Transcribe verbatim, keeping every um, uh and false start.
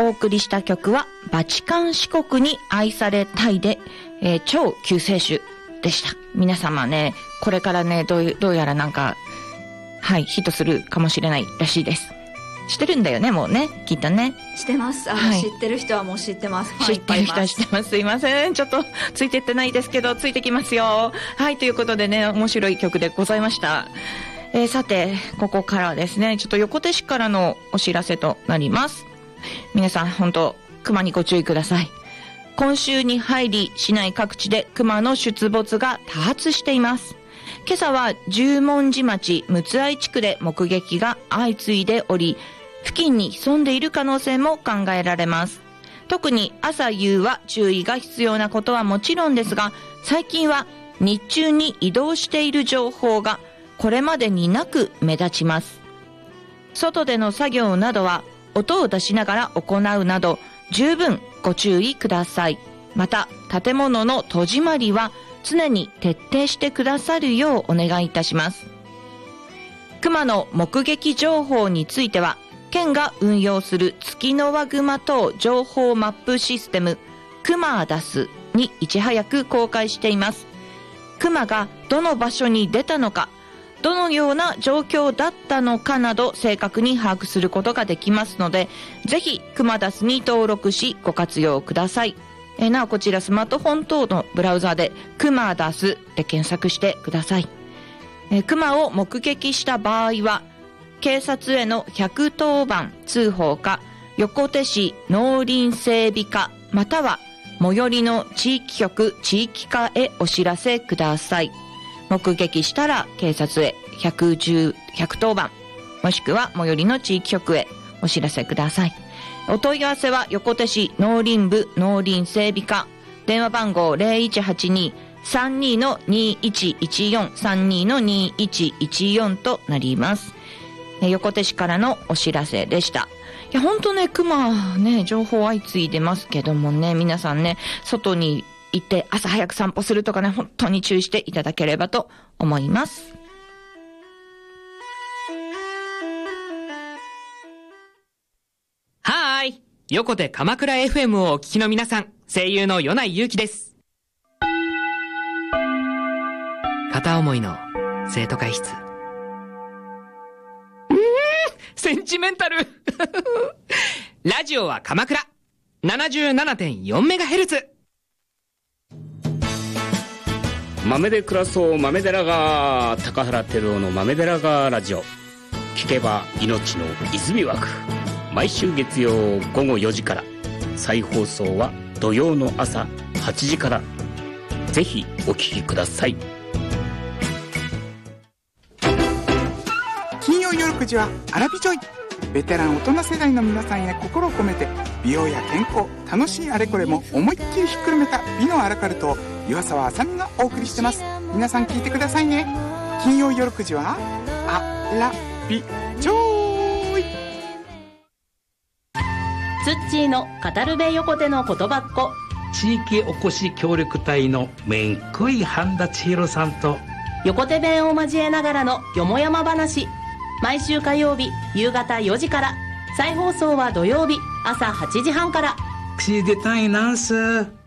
お送りした曲はバチカン四国に愛されたいで、えー、超救世主でした。皆様ね、これからね、どう、どうやらなんか、はい、ヒットするかもしれないらしいです。知ってるんだよね、もうね、きっとね。 知ってます。あの、はい、知ってる人はもう知ってます。 知ってる人は知ってます。すいません。ちょっと、ついてってないですけど、ついてきますよ。はい、ということでね、面白い曲でございました。えー、さて、ここからですね、ちょっと横手市からのお知らせとなります。皆さん、本当熊にご注意ください。今週に入り、市内各地で熊の出没が多発しています。今朝は十文字町六合地区で目撃が相次いでおり、付近に潜んでいる可能性も考えられます。特に朝夕は注意が必要なことはもちろんですが、最近は日中に移動している情報がこれまでになく目立ちます。外での作業などは音を出しながら行うなど十分ご注意ください。また建物の戸締まりは常に徹底してくださるようお願いいたします。熊の目撃情報については県が運用するツキノワグマ等情報マップシステムクマダスにいち早く公開しています。熊がどの場所に出たのか、どのような状況だったのかなど正確に把握することができますので、ぜひクマダスに登録しご活用ください。えなおこちらスマートフォン等のブラウザでクマダスで検索してください。えクマを目撃した場合は警察へのひゃくとおばん通報か横手市農林整備課または最寄りの地域局地域課へお知らせください。目撃したら警察へひゃくじゅう、ひゃくとおばんもしくは最寄りの地域局へお知らせください。お問い合わせは横手市農林部農林整備課電話番号 ゼロいちはちに さんに の にいちいちよん さんに の にいちいちよんとなります。横手市からのお知らせでした。いや、ほんとね、熊ね、情報相次いでますけどもね、皆さんね、外に行って朝早く散歩するとかね、本当に注意していただければと思います。 はーい。横手鎌倉 エフエム をお聞きの皆さん、声優の米内祐希です。片思いの生徒会室。センチメンタルラジオは鎌倉 ななじゅうななてんよんメガヘルツ。 豆で暮らそう豆寺が高原照夫の豆寺がラジオ、聞けば命の泉枠。毎週月曜午後よじから、再放送は土曜の朝はちじから。ぜひお聞きください。 金曜夜くじはアラビジョイ。ベテラン大人世代の皆さんへ心を込めて、美容や健康、楽しいあれこれも思いっきりひっくるめた美のアラカルトを岩沢あさみがお送りしてます。皆さん聞いてくださいね。金曜夜くじはアラビジョイ。 ツッチーの語るべ横手の言葉っ子、 地域おこし協力隊のめんこい半田千尋さんと横手弁を交えながらのよもやま話、毎週火曜日夕方よじから、再放送は土曜日朝はちじはんから。 口出たいなんす。